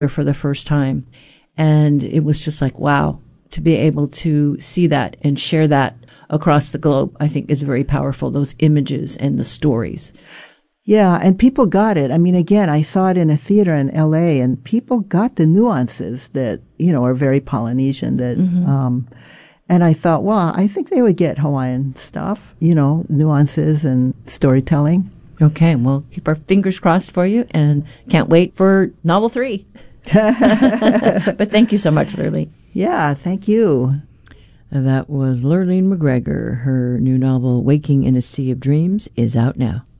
for the first time. And it was just like, wow, to be able to see that and share that across the globe, I think is very powerful, those images and the stories. Yeah, and people got it. I mean, again, I saw it in a theater in L.A., and people got the nuances that, are very Polynesian. And I thought, well, I think they would get Hawaiian stuff, nuances and storytelling. Okay, well, keep our fingers crossed for you, and can't wait for novel 3. But thank you so much, Lurleen. Yeah, thank you. That was Lurleen McGregor. Her new novel, Waking in a Sea of Dreams, is out now.